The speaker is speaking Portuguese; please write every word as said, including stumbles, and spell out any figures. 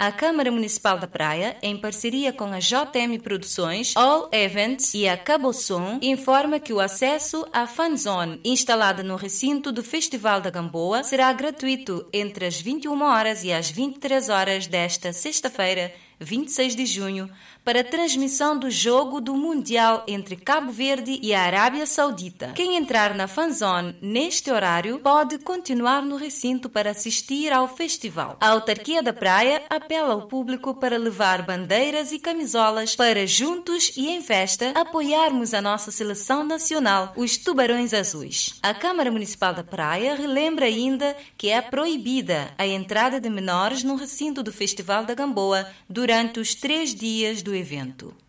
A Câmara Municipal da Praia, em parceria com a J M Produções, All Events e a Cabosom, informa que o acesso à fanzone instalada no recinto do Festival da Gamboa será gratuito entre as vinte e uma horas e as vinte e três horas desta sexta-feira, vinte e seis de junho, para a transmissão do jogo do Mundial entre Cabo Verde e a Arábia Saudita. Quem entrar na fanzone neste horário pode continuar no recinto para assistir ao festival. A Autarquia da Praia apela ao público para levar bandeiras e camisolas para juntos e em festa apoiarmos a nossa seleção nacional, os Tubarões Azuis. A Câmara Municipal da Praia relembra ainda que é proibida a entrada de menores no recinto do Festival da Gamboa durante os três dias do evento.